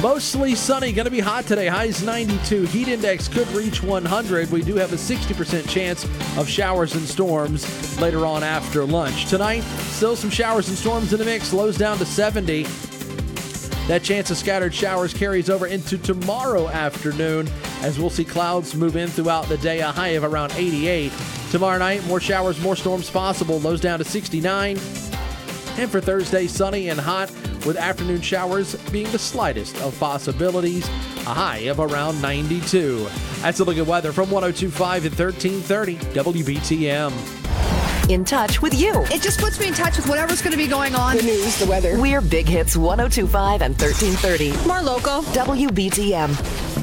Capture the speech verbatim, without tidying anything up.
Mostly sunny, going to be hot today. Highs ninety-two. Heat index could reach one hundred. We do have a sixty percent chance of showers and storms later on after lunch. Tonight, still some showers and storms in the mix. Lows down to seventy. That chance of scattered showers carries over into tomorrow afternoon as we'll see clouds move in throughout the day, a high of around eighty-eight. Tomorrow night, more showers, more storms possible. Lows down to sixty-nine. And for Thursday, sunny and hot with afternoon showers being the slightest of possibilities, a high of around ninety-two. That's a look at weather from one oh two point five and thirteen thirty W B T M. In touch with you. It just puts me in touch with whatever's going to be going on. The news, the weather. We're Big Hits one oh two point five and thirteen thirty. More local. W B T M.